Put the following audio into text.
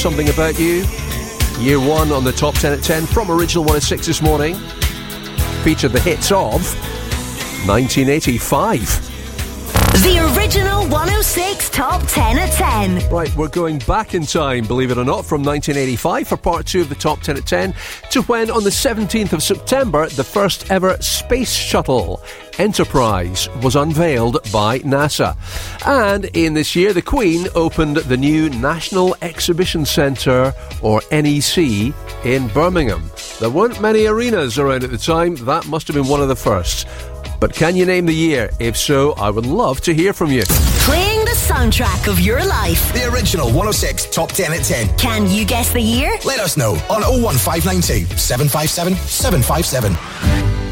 Something About You. Year 1 on the Top 10 at 10 from Original 106 this morning. Featured the hits of 1985. The Original 106 Top 10 at 10. Right, we're going back in time, believe it or not, from 1985 for part 2 of the Top 10 at 10 to when, on the 17th of September, the first ever space shuttle, Enterprise, was unveiled by NASA. And in this year, the Queen opened the new National Exhibition Centre, or NEC, in Birmingham. There weren't many arenas around at the time. That must have been one of the first. But can you name the year? If so, I would love to hear from you. Playing the soundtrack of your life. The Original 106 Top 10 at 10. Can you guess the year? Let us know on 01592 757 757.